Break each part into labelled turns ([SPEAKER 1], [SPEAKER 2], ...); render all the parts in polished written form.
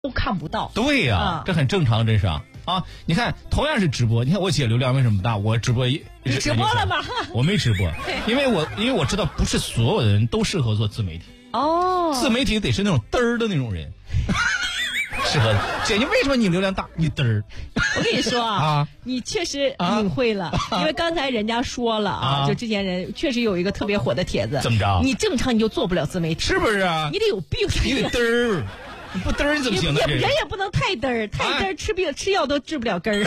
[SPEAKER 1] 都看不到。
[SPEAKER 2] 对呀，这很正常，这是啊。你看，同样是直播，你看我姐流量为什么大？我直播
[SPEAKER 1] 你直播了吗？
[SPEAKER 2] 我没直播，因为我知道不是所有的人都适合做自媒体。自媒体得是那种嘚儿的那种人。适合的。姐，你为什么你流量大？你嘚儿。
[SPEAKER 1] 我跟你说啊，你确实领会了，因为刚才人家说了就之前人确实有一个特别火的帖子。
[SPEAKER 2] 怎么着？
[SPEAKER 1] 你正常你就做不了自媒体，
[SPEAKER 2] 是不是啊？
[SPEAKER 1] 你得有病，
[SPEAKER 2] 你得嘚儿。你不嘚儿你怎么行呢？
[SPEAKER 1] 人也不能太嘚儿，太嘚儿吃病吃药都治不了根儿。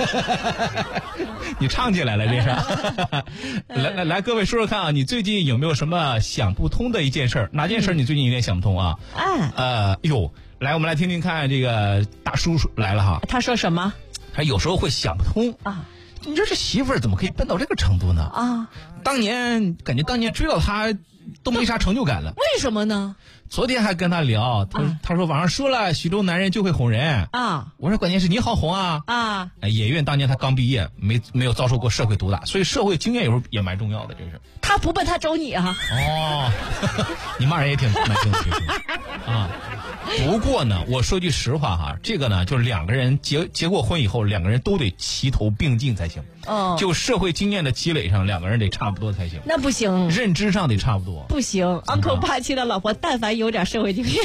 [SPEAKER 2] 你唱起来了，这是。来，各位说说看啊，你最近有没有什么想不通的一件事儿？哪件事儿你最近有点想不通啊？来，我们来听听看，这个大叔来了哈。
[SPEAKER 1] 他说什么？
[SPEAKER 2] 他有时候会想不通啊。你说这媳妇儿怎么可以笨到这个程度呢？感觉当年追到他都没啥成就感了。
[SPEAKER 1] 为什么呢？
[SPEAKER 2] 昨天还跟他聊，他说网上说了，徐州男人就会哄人啊。我说关键是你好哄啊。也愿当年他刚毕业，没有遭受过社会毒打，所以社会经验有时候也蛮重要的，这是。
[SPEAKER 1] 他不笨，他找你啊。
[SPEAKER 2] 你骂人也蛮正的啊。不过呢，我说句实话哈，这个呢，就是两个人结过婚以后，两个人都得齐头并进才行。就社会经验的积累上，两个人得差不多才行。
[SPEAKER 1] 那不行，
[SPEAKER 2] 认知上得差不多。
[SPEAKER 1] 不行，Uncle 八七的老婆但凡有点社会经验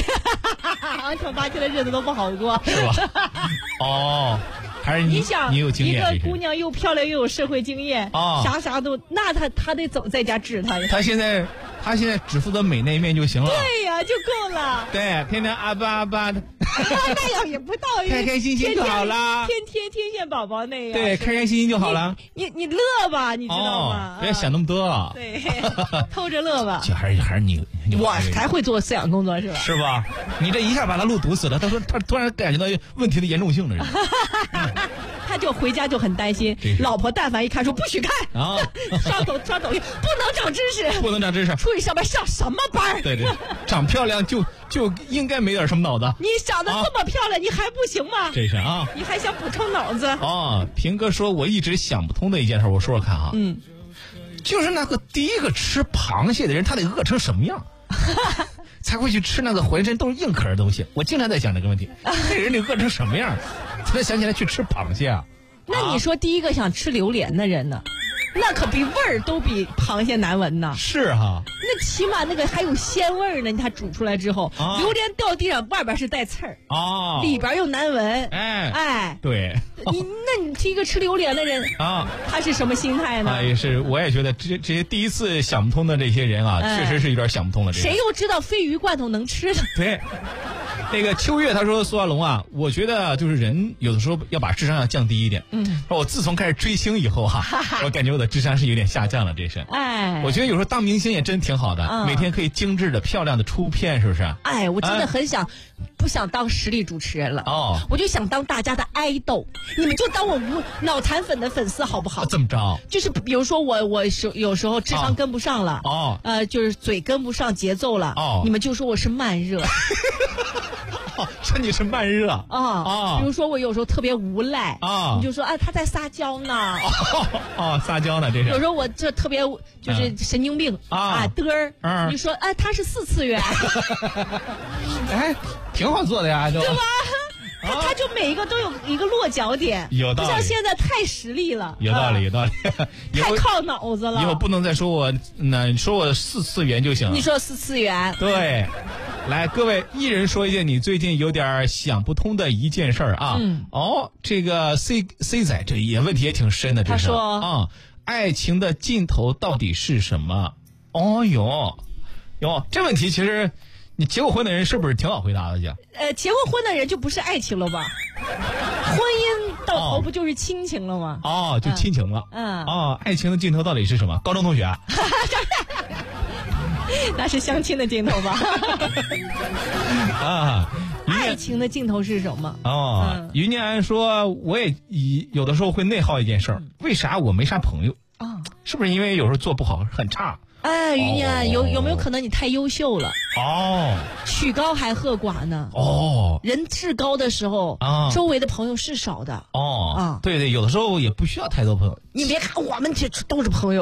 [SPEAKER 1] ，Uncle 八七的日子都不好过，
[SPEAKER 2] 是吧？还是
[SPEAKER 1] 你想，
[SPEAKER 2] 你有经验，
[SPEAKER 1] 一个姑娘又漂亮又有社会经验，啥都，那他得怎么在家治他呀？
[SPEAKER 2] 他现在只负责美那一面就行了。
[SPEAKER 1] 对呀，就够了。
[SPEAKER 2] 对，天天阿巴的。
[SPEAKER 1] 那样也不到，
[SPEAKER 2] 开开心心就好了。
[SPEAKER 1] 天线宝宝那样。
[SPEAKER 2] 对，开开心心就好了。
[SPEAKER 1] 你乐吧，你知道吗？
[SPEAKER 2] 不要想那么多。
[SPEAKER 1] 对，偷着乐吧。
[SPEAKER 2] 就还是你，
[SPEAKER 1] 我才会做饲养工作是吧？
[SPEAKER 2] 是吧？你这一下把他路堵死了。他说他突然感觉到问题的严重性了。
[SPEAKER 1] 他就回家就很担心，老婆但凡一看说不许看刷抖音不能长知识，
[SPEAKER 2] 不能长知识，
[SPEAKER 1] 出去上班上什么班？
[SPEAKER 2] 对，长漂亮就应该没点什么脑子。
[SPEAKER 1] 你长得这么漂亮，你还不行吗？
[SPEAKER 2] 这是啊，
[SPEAKER 1] 你还想补充脑子？
[SPEAKER 2] 平哥说我一直想不通的一件事，我说说看啊。就是那个第一个吃螃蟹的人，他得饿成什么样？才会去吃那个浑身都是硬壳的东西。我经常在想这个问题，这人得饿成什么样才能想起来去吃螃蟹啊？
[SPEAKER 1] 那你说第一个想吃榴莲的人呢？那可比味儿都比螃蟹难闻呢。
[SPEAKER 2] 是哈，
[SPEAKER 1] 那起码那个还有鲜味儿呢。它煮出来之后，榴莲掉地上，外边是带刺儿里边又难闻。对。那你第一个吃榴莲的人他是什么心态呢？
[SPEAKER 2] 也是，我也觉得这些第一次想不通的这些人确实是有点想不通的。
[SPEAKER 1] 谁又知道鲱鱼罐头能吃呢？
[SPEAKER 2] 对。那个秋月他说苏亚龙啊，我觉得就是人有的时候要把智商要降低一点。我自从开始追星以后我感觉我的智商是有点下降了，这是。我觉得有时候当明星也真挺好的，每天可以精致的漂亮的出片，是不是？
[SPEAKER 1] 我真的很不想当实力主持人了。我就想当大家的爱豆，你们就当我脑残粉的粉丝好不好？
[SPEAKER 2] 怎么着？
[SPEAKER 1] 就是比如说我有时候智商跟不上了，就是嘴跟不上节奏了，你们就说我是慢热。
[SPEAKER 2] 说你是慢热
[SPEAKER 1] 比如说我有时候特别无赖你就说他在撒娇呢。
[SPEAKER 2] 撒娇呢，这是。
[SPEAKER 1] 有时候我这特别就是神经病你说他是4次元。
[SPEAKER 2] 挺好做的呀，
[SPEAKER 1] 对吧？他就每一个都有一个落脚点，
[SPEAKER 2] 有道理。
[SPEAKER 1] 不像现在太实力了，
[SPEAKER 2] 有道理。
[SPEAKER 1] 太靠脑子了。
[SPEAKER 2] 以后不能再说我说我4次元就行了。
[SPEAKER 1] 你说4次元？
[SPEAKER 2] 对。来，各位一人说一件你最近有点想不通的一件事儿啊。这个 C 仔这也问题也挺深的。
[SPEAKER 1] 他说
[SPEAKER 2] 爱情的尽头到底是什么？这问题其实你结过婚的人是不是挺好回答的？
[SPEAKER 1] 结过婚的人就不是爱情了吧？婚姻到头不就是亲情了吗？
[SPEAKER 2] 就亲情了。爱情的尽头到底是什么？高中同学。
[SPEAKER 1] 那是相亲的尽头吧？爱情的尽头是什么？
[SPEAKER 2] 于念安说，我也有的时候会内耗一件事儿，为啥我没啥朋友？是不是因为有时候做不好很差？
[SPEAKER 1] 于念安，有没有可能你太优秀了？曲高还和寡呢。人志高的时候周围的朋友是少的。对，
[SPEAKER 2] 有的时候也不需要太多朋友。
[SPEAKER 1] 你别看我们这都是朋友。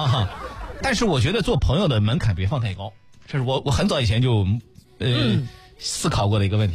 [SPEAKER 2] 但是我觉得做朋友的门槛别放太高，这是我很早以前就思考过的一个问题。